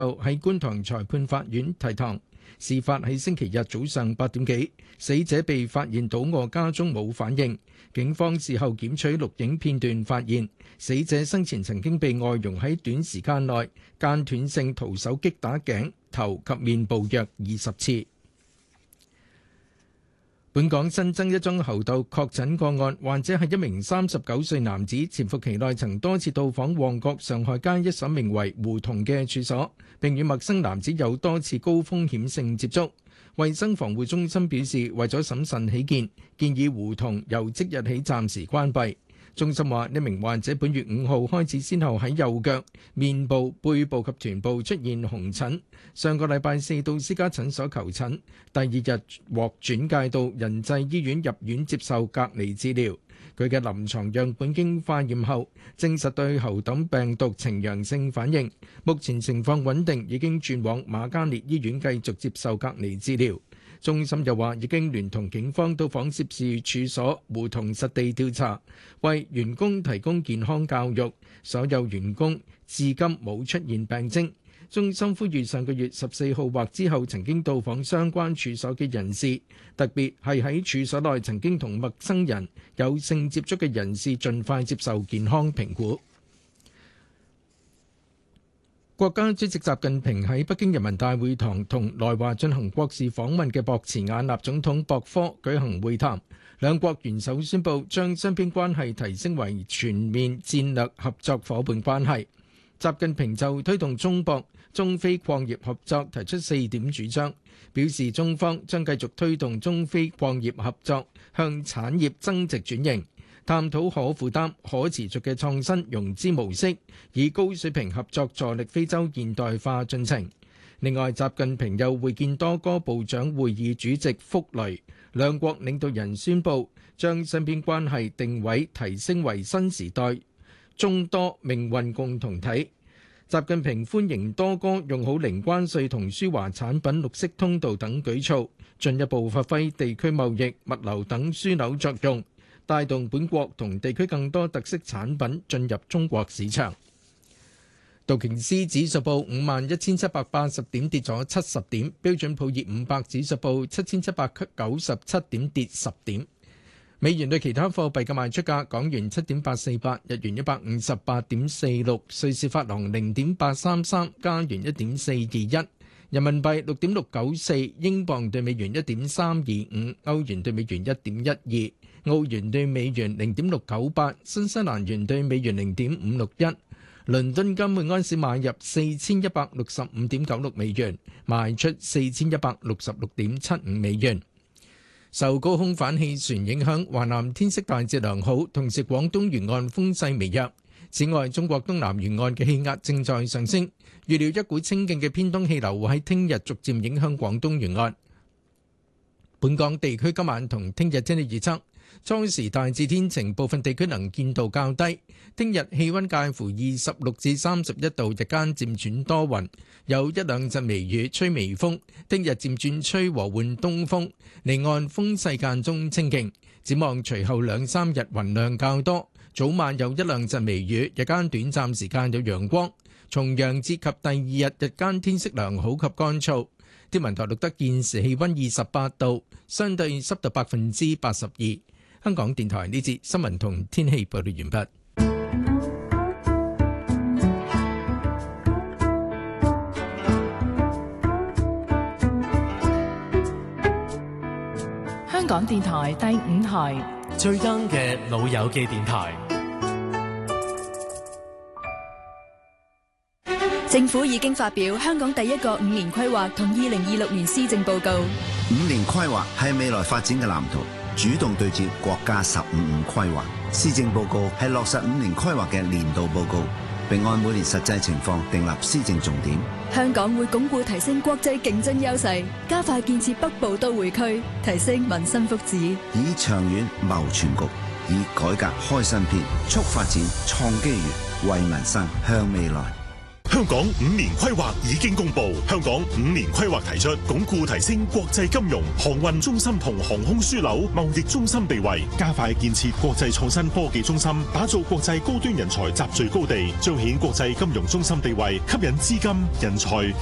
喺觀塘裁判法院提堂。事發喺星期日早上8點幾，死者被發現倒卧家中冇反應。警方事後檢取錄影片段，發現死者生前曾經被外傭喺短時間內間斷性徒手擊打頸、頭及面部約20次。本港新增一宗猴痘確診個案，患者係一名39歲男子，潛伏期內曾多次到訪旺角上海街一所名為胡同嘅處所，並與陌生男子有多次高風險性接觸。衛生防護中心表示，為咗審慎起見，建議胡同由即日起暫時關閉。中心話，呢名患者本月5號開始先後喺右腳、面部、背部及臀部出現紅疹，上個禮拜4到私家診所求診，第二日獲轉介到仁濟醫院入院接受隔離治療。佢嘅臨床樣本經化驗後，證實對猴痘病毒呈陽性反應，目前情況穩定，已經轉往瑪嘉烈醫院繼續接受隔離治療。中心又話已經聯同警方到訪涉事處所胡同實地調查，為員工提供健康教育。所有員工至今冇出現病徵。中心呼籲上個月14號或之後曾經到訪相關處所嘅人士，特別係喺處所內曾經同陌生人有性接觸嘅人士，盡快接受健康評估。國家主席習近平喺北京人民大會堂同來華進行國事訪問嘅博茨瓦納總統博科舉行會談，兩國元首宣布將雙邊關係提升為全面戰略合作夥伴關係。習近平就推動中博、中非礦業合作提出4點主張，表示中方將繼續推動中非礦業合作向產業增值轉型，探討可負擔、可持續嘅創新融資模式，以高水平合作助力非洲現代化進程。另外，習近平又會見多哥部長會議主席福雷，兩國領導人宣布將雙邊關係定位提升為新時代中多命運共同體。習近平歡迎多哥用好零關稅同輸華產品綠色通道等舉措，進一步發揮地區貿易、物流等樞紐作用，帶動本國同地區更多特色產品進入中國市場。道瓊斯指數報51,780點，跌咗70點；標準普爾500指數報7,797點，跌10點。美元對其他貨幣嘅賣出價：港元7.848，日元158.46，瑞士法郎0.833，加元1.421，人民幣6.694，英鎊對美元1.325，歐元對美元1.12，澳元對美元0.698，新西蘭元對美元0.561。倫敦金每安士買入4165.96美元，賣出4166.75美元。受高空反氣旋影響，華南天色大致良好，同時廣東沿岸風勢微弱。此外，中國東南沿岸嘅氣壓正在上升，預料一股清勁嘅偏東氣流會喺聽日逐漸影響廣東沿岸。本港地區今晚同聽日天氣預測：初時大致天晴，部分地區能見度較低。聽日氣溫介乎26至31度，日間漸轉多雲，有一兩陣微雨，吹微風。聽日漸轉吹和緩東風，離岸風勢間中清勁。展望隨後兩三日雲量較多，早晚有一兩陣微雨，日間短暫時間有陽光。重陽節及第二日日間天色良好及乾燥。天文台錄得現時氣溫28度，相對濕度82%。香港電台呢節新聞同天氣報道完畢。 香港電台第5台最 young 嘅老友記電台。 政府已經發表香港第一個5年規劃同2026年施政報告。 5年規劃係未來發展嘅藍圖，主動對接國家15規劃。施政報告係落實5年規劃嘅年度報告，並按每年實際情況訂立施政重點。 香港會鞏固提升國際競爭優勢，加快建設北部都會區，提升民生福祉。 以長遠謀全局，以改革開新篇，促發展創機遇，為民生向未來。 香港5年規劃已經公布，香港5年規劃提出鞏固提升國際金融、航運中心同航空樞紐、貿易中心地位，加快建設國際創新科技中心，打造國際高端人才集聚高地，彰顯國際金融中心地位，吸引資金、人才。